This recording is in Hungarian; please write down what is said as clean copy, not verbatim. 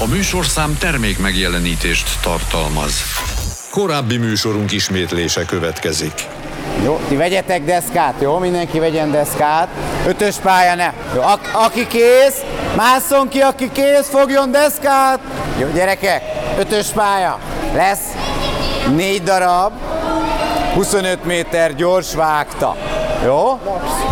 A műsorszám termék megjelenítést tartalmaz. Korábbi műsorunk ismétlése következik. Jó, ti vegyetek deszkát, jó? Mindenki vegyen deszkát. 5-ös pálya ne. Jó, aki kész, másszon ki, aki kész, fogjon deszkát. Jó, gyerekek, 5-ös pálya. Lesz 4 darab, 25 méter gyors vágta. Jó?